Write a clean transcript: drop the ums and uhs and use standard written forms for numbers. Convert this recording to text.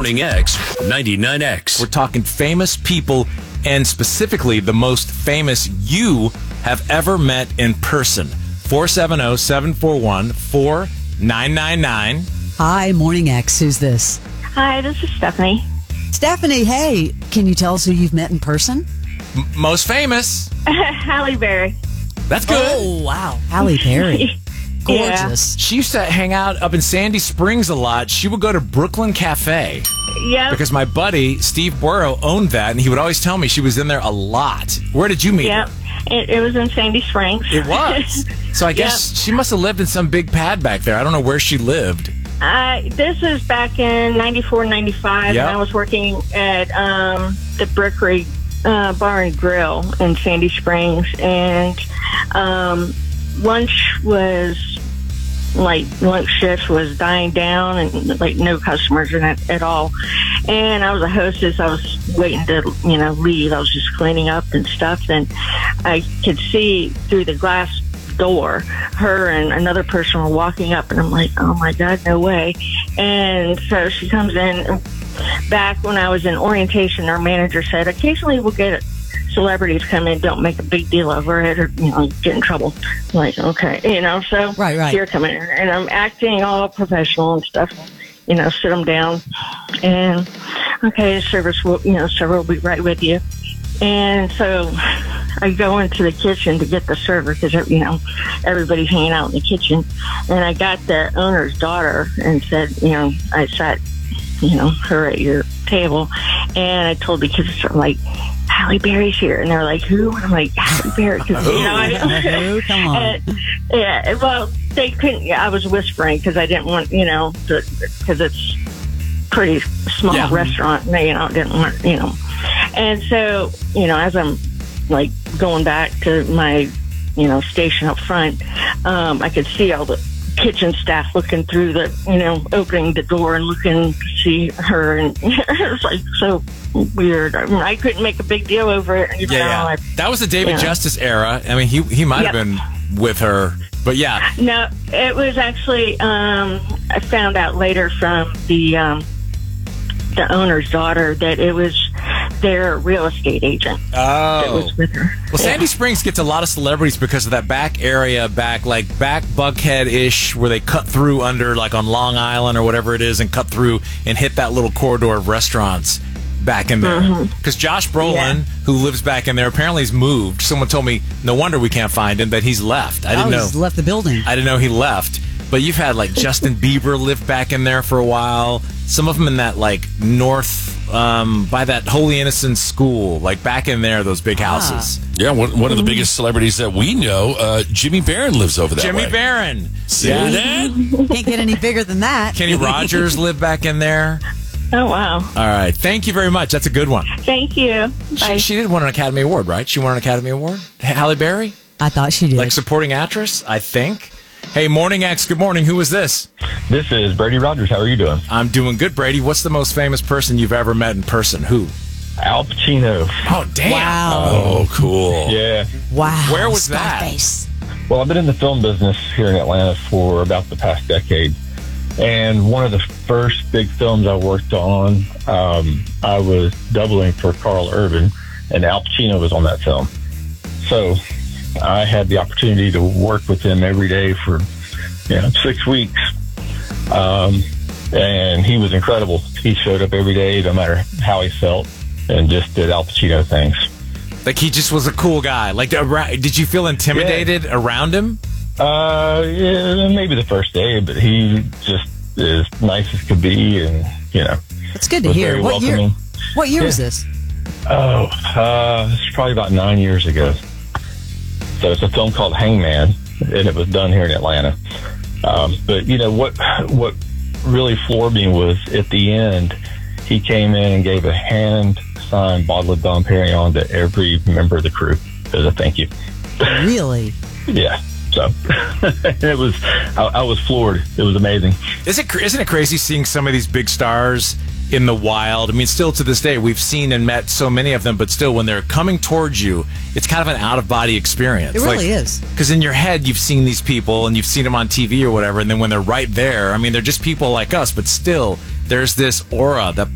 Morning X 99X. We're talking famous people, and specifically the most famous you have ever met in person. 470-741-4999. Hi, Morning X. Who's this? Hi, this is Stephanie. Stephanie, hey, can you tell us who you've met in person? Most famous. Halle Berry. That's good. Oh, wow. Halle Berry. Gorgeous. She used to hang out up in Sandy Springs a lot. She would go to Brooklyn Cafe. Yeah. Because my buddy, Steve Buero, owned that, and he would always tell me she was in there a lot. Where did you meet Yeah. her? It was in Sandy Springs. It was. So I guess she must have lived in some big pad back there. I don't know where she lived. This is back in 94, 95, Yep. and I was working at the Brickery Bar and Grill in Sandy Springs, and lunch shift was dying down, and like no customers in it at all. And I was a hostess. I was waiting to, leave. I was just cleaning up and stuff, and I could see through the glass door her and another person were walking up, and I'm like, oh my God, no way. And so she comes in. Back when I was in orientation, our manager said occasionally we'll get celebrities come in, don't make a big deal over it, or get in trouble. I'm like, okay, so Right. here coming in, and I'm acting all professional and stuff, sit them down, and okay, server will be right with you. And so I go into the kitchen to get the server because everybody's hanging out in the kitchen, and I got the owner's daughter and said, I sat her at your table, and I told the kids, like, Halle Berry's here, and they're like, who? And I'm like, Halle Berry, because Oh, come on. yeah, well, they couldn't. Yeah, I was whispering because I didn't want, because it's pretty small restaurant, and they, didn't want, and so, as I'm like going back to my, station up front, I could see all the kitchen staff looking through the, opening the door and looking to see her, and it was like so weird. I couldn't make a big deal over it. That was the David Justice era. I mean, he might have been with her, but yeah. No, it was actually, I found out later from the owner's daughter that it was their real estate agent that was with her. Well, Sandy Springs gets a lot of celebrities because of that back area, back Buckhead-ish, where they cut through under, like on Long Island or whatever it is, and cut through and hit that little corridor of restaurants back in there. Because Josh Brolin, who lives back in there, apparently has moved. Someone told me, no wonder we can't find him, that he's left. I didn't know. He's left the building. I didn't know he left. But you've had, like, Justin Bieber lived back in there for a while. Some of them in that, like, north, by that Holy Innocents school, like, back in there, those big houses. Yeah, one of the biggest celebrities that we know, Jimmy Barron, lives over that way. Jimmy Barron. See that? Can't get any bigger than that. Kenny Rogers lived back in there. Oh, wow. All right. Thank you very much. That's a good one. Thank you. Bye. She did win an Academy Award, right? She won an Academy Award? Halle Berry? I thought she did. Like supporting actress, I think. Hey, Morning X, good morning. Who is this? This is Brady Rogers. How are you doing? I'm doing good, Brady. What's the most famous person you've ever met in person? Who? Al Pacino. Oh, damn. Wow. Oh, cool. Yeah. Wow. Where was that? Scarface. Well, I've been in the film business here in Atlanta for about the past decade. And one of the first big films I worked on, I was doubling for Carl Urban, and Al Pacino was on that film. So I had the opportunity to work with him every day for 6 weeks. And he was incredible. He showed up every day, no matter how he felt, and just did Al Pacino things. Like, he just was a cool guy. Like, did you feel intimidated around him? Yeah, maybe the first day, but he just is nice as could be, and It's good to was hear. very What welcoming. year was this? It's probably about 9 years ago. So it's a film called Hangman, and it was done here in Atlanta. But what really floored me was at the end, he came in and gave a hand-signed bottle of Dom Perignon to every member of the crew as a thank you. Really? Yeah. So it was. I was floored. It was amazing. Isn't it crazy seeing some of these big stars in the wild? I mean, still to this day, we've seen and met so many of them, but still, when they're coming towards you, it's kind of an out-of-body experience. It really is. Because in your head, you've seen these people, and you've seen them on TV or whatever, and then when they're right there, I mean, they're just people like us, but still, there's this aura that